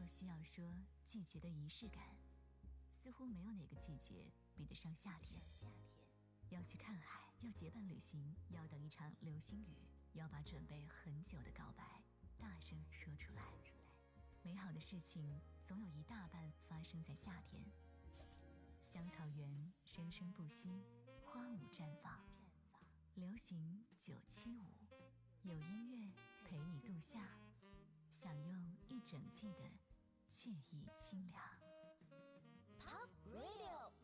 若需要说季节的仪式感，似乎没有哪个季节比得上夏天。要去看海，要结伴旅行，要等一场流星雨，要把准备很久的告白大声说出来。美好的事情总有一大半发生在夏天。香草园生生不息，花舞绽放。流行975，有音乐陪你度夏，享用一整季的惬意清凉。 Top Radio